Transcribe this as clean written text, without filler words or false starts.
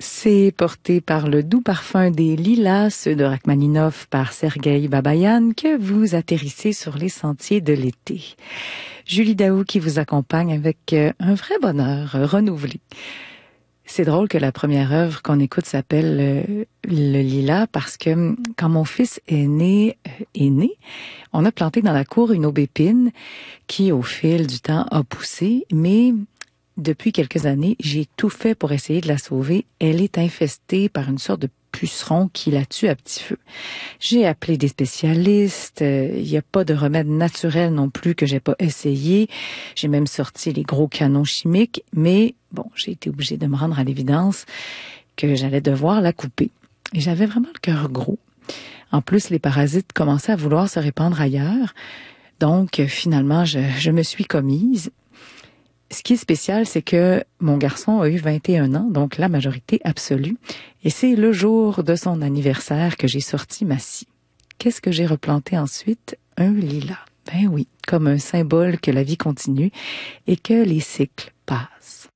C'est porté par le doux parfum des lilas, ceux de Rachmaninov par Sergueï Babayan, que vous atterrissez sur les sentiers de l'été. Julie Daou qui vous accompagne avec un vrai bonheur renouvelé. C'est drôle que la première œuvre qu'on écoute s'appelle Le Lilas parce que quand mon fils est né, on a planté dans la cour une aubépine qui, au fil du temps, a poussé, mais depuis quelques années, j'ai tout fait pour essayer de la sauver. Elle est infestée par une sorte de puceron qui la tue à petit feu. J'ai appelé des spécialistes. Il n'y a pas de remède naturel non plus que j'ai pas essayé. J'ai même sorti les gros canons chimiques. Mais bon, j'ai été obligée de me rendre à l'évidence que j'allais devoir la couper. Et j'avais vraiment le cœur gros. En plus, les parasites commençaient à vouloir se répandre ailleurs. Donc, finalement, je me suis commise. Ce qui est spécial, c'est que mon garçon a eu 21 ans, donc la majorité absolue, et c'est le jour de son anniversaire que j'ai sorti ma scie. Qu'est-ce que j'ai replanté ensuite? Un lilas. Ben oui, comme un symbole que la vie continue et que les cycles passent.